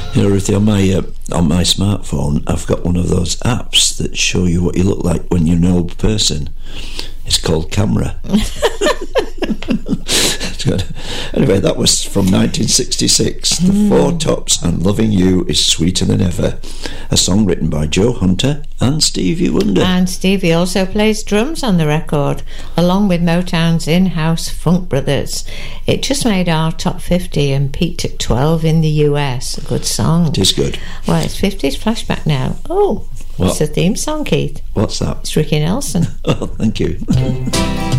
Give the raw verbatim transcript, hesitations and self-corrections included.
You know, Ruthie, on my uh, on my smartphone, I've got one of those apps that show you what you look like when you're an old person. It's called Camera. Anyway, that was from nineteen sixty-six. The mm. Four Tops and Loving You is Sweeter Than Ever, a song written by Joe Hunter and Stevie Wonder. And Stevie also plays drums on the record, along with Motown's in-house Funk Brothers. It just made our top fifty and peaked at twelve in the U S. A good song. It is good. Well, it's fifties flashback now. Oh, what? It's a theme song, Keith. What's that? It's Ricky Nelson. Oh, thank you.